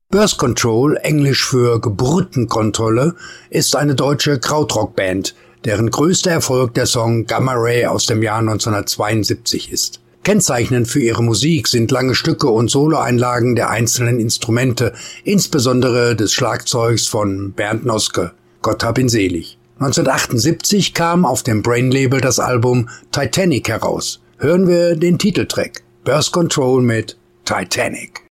Birth Control, englisch für Geburtenkontrolle, ist eine deutsche Krautrock-Band, deren größter Erfolg der Song Gamma Ray aus dem Jahr 1972 ist. Kennzeichnend für ihre Musik sind lange Stücke und Soloeinlagen der einzelnen Instrumente, insbesondere des Schlagzeugs von Bernd Noske. Gott hab ihn selig. 1978 kam auf dem Brain-Label das Album Titanic heraus. Hören wir den Titeltrack Birth Control mit Titanic.